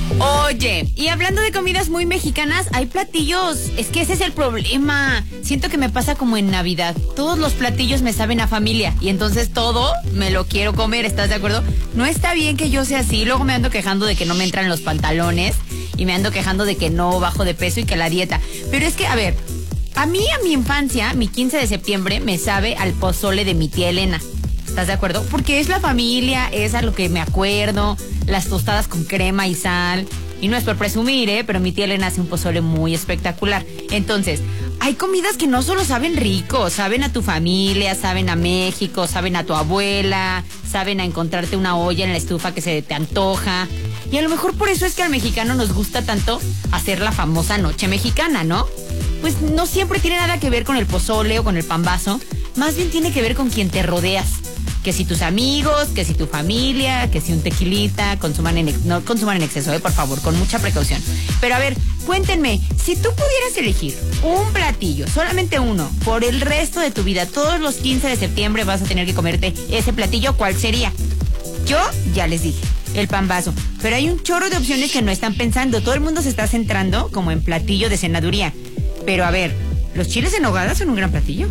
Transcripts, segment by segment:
Oye, y hablando de comidas muy mexicanas, hay platillos. Es que ese es el problema. Siento que me pasa como en Navidad. Todos los platillos me saben a familia y entonces todo me lo quiero comer, ¿estás de acuerdo? No está bien que yo sea así. Luego me ando quejando de que no me entran los pantalones y me ando quejando de que no bajo de peso y que la dieta. Pero es que, a ver, a mi infancia, mi 15 de septiembre, me sabe al pozole de mi tía Elena. ¿Estás de acuerdo? Porque es la familia, es a lo que me acuerdo, las tostadas con crema y sal. Y no es por presumir, pero mi tía Elena hace un pozole muy espectacular. Entonces, hay comidas que no solo saben rico, saben a tu familia, saben a México, saben a tu abuela, saben a encontrarte una olla en la estufa que se te antoja. Y a lo mejor por eso es que al mexicano nos gusta tanto hacer la famosa noche mexicana, ¿no? Pues no siempre tiene nada que ver con el pozole o con el pambazo, más bien tiene que ver con quien te rodeas. Que si tus amigos, que si tu familia, que si un tequilita, no consuman en exceso, por favor, con mucha precaución. Pero a ver, cuéntenme, si tú pudieras elegir un platillo, solamente uno, por el resto de tu vida, todos los 15 de septiembre vas a tener que comerte ese platillo, ¿cuál sería? Yo ya les dije, el pambazo. Pero hay un chorro de opciones que no están pensando. Todo el mundo se está centrando como en platillo de cenaduría. Pero a ver, ¿los chiles en nogada son un gran platillo?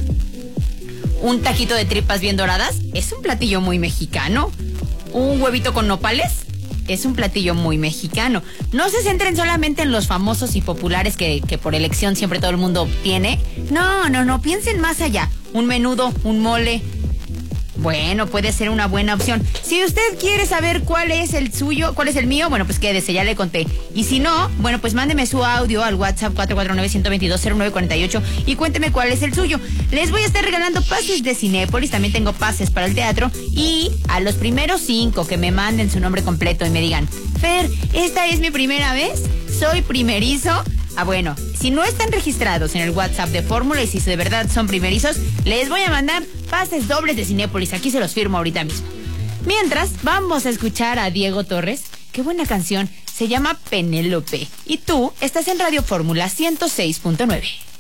Un taquito de tripas bien doradas es un platillo muy mexicano. Un huevito con nopales es un platillo muy mexicano. No se centren solamente en los famosos y populares que por elección siempre todo el mundo tiene. No, piensen más allá. Un menudo, un mole. Bueno, puede ser una buena opción. Si usted quiere saber cuál es el suyo, cuál es el mío, bueno, pues quédese, ya le conté. Y si no, bueno, pues mándeme su audio al WhatsApp 449-122-0948 y cuénteme cuál es el suyo. Les voy a estar regalando pases de Cinépolis, también tengo pases para el teatro. Y a los primeros 5 que me manden su nombre completo y me digan, Fer, esta es mi primera vez, soy primerizo. Bueno, si no están registrados en el WhatsApp de Fórmula y si de verdad son primerizos, les voy a mandar pases dobles de Cinépolis. Aquí se los firmo ahorita mismo. Mientras, vamos a escuchar a Diego Torres. Qué buena canción. Se llama Penélope. Y tú estás en Radio Fórmula 106.9.